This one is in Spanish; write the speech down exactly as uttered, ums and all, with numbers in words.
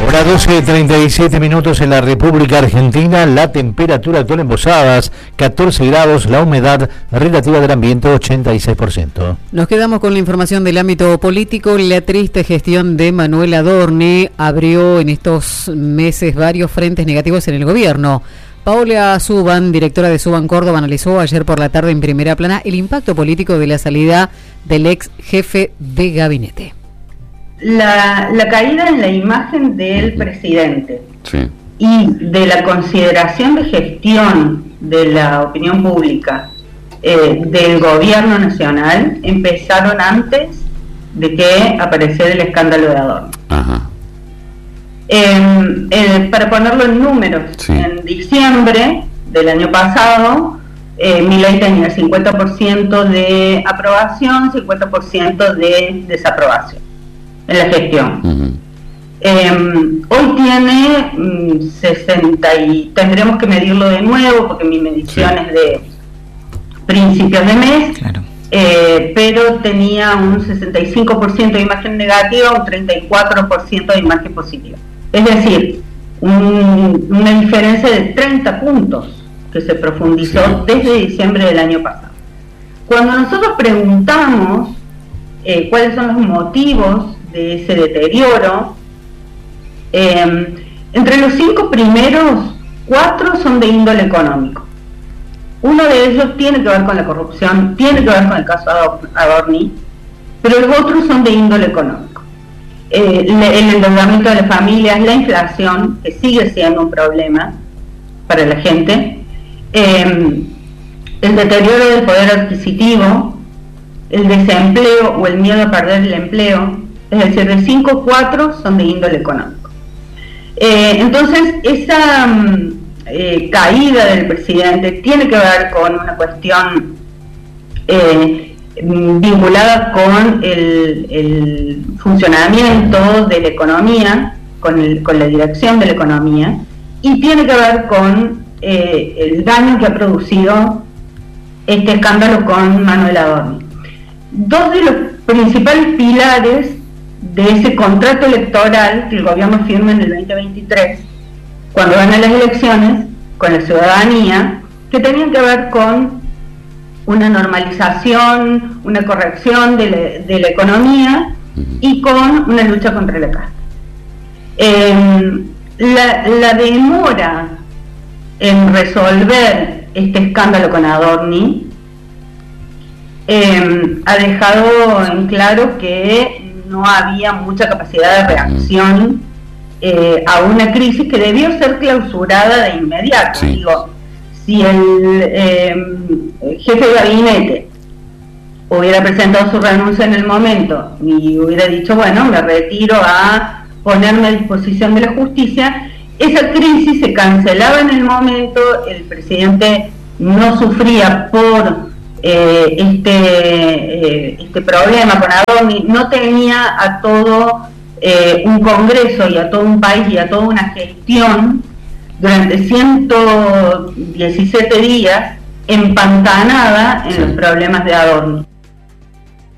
Hora doce, treinta y siete minutos en la República Argentina. La temperatura actual en Posadas, catorce grados, la humedad relativa del ambiente, ochenta y seis por ciento. Nos quedamos con la información del ámbito político. La triste gestión de Manuel Adorni abrió en estos meses varios frentes negativos en el gobierno. Paola Suban, directora de Suban Córdoba, analizó ayer por la tarde en Primera Plana el impacto político de la salida del ex jefe de gabinete. La, la caída en la imagen del presidente, sí, y de la consideración de gestión de la opinión pública eh, del gobierno nacional empezaron antes de que apareciera el escándalo de Adorni. Ajá. Eh, eh, para ponerlo en números, sí, en diciembre del año pasado, eh, Milei tenía cincuenta por ciento de aprobación, cincuenta por ciento de desaprobación en la gestión. Uh-huh. Eh, hoy tiene mm, sesenta y tendremos que medirlo de nuevo porque mi medición sí. es de principios de mes, claro. eh, pero tenía un sesenta y cinco por ciento de imagen negativa, un treinta y cuatro por ciento de imagen positiva. Es decir, un, una diferencia de treinta puntos que se profundizó sí. desde diciembre del año pasado. Cuando nosotros preguntamos eh, cuáles son los motivos de ese deterioro, eh, entre los cinco primeros, cuatro son de índole económico. Uno de ellos tiene que ver con la corrupción, tiene que ver con el caso Adorni, pero los otros son de índole económico. Eh, el endeudamiento de las familias, la inflación, que sigue siendo un problema para la gente, eh, el deterioro del poder adquisitivo, el desempleo o el miedo a perder el empleo. Es decir, de cinco, cuatro son de índole económico. Eh, entonces, esa eh, caída del presidente tiene que ver con una cuestión eh, vinculada con el, el funcionamiento de la economía, con, el, con la dirección de la economía, y tiene que ver con eh, el daño que ha producido este escándalo con Manuel Adorni. Dos de los principales pilares de ese contrato electoral que el gobierno firma en el veinte veintitrés, cuando ganan las elecciones, con la ciudadanía, que tenían que ver con una normalización, una corrección de la, de la economía y con una lucha contra la casta. Eh, la, la demora en resolver este escándalo con Adorni eh, ha dejado en claro que no había mucha capacidad de reacción eh, a una crisis que debió ser clausurada de inmediato. Sí. Digo, si el eh, jefe de gabinete hubiera presentado su renuncia en el momento y hubiera dicho, bueno, me retiro a ponerme a disposición de la justicia, esa crisis se cancelaba en el momento, el presidente no sufría por Eh, este, eh, este problema con Adorni, no tenía a todo eh, un Congreso y a todo un país y a toda una gestión durante ciento diecisiete días empantanada en sí. los problemas de Adorni.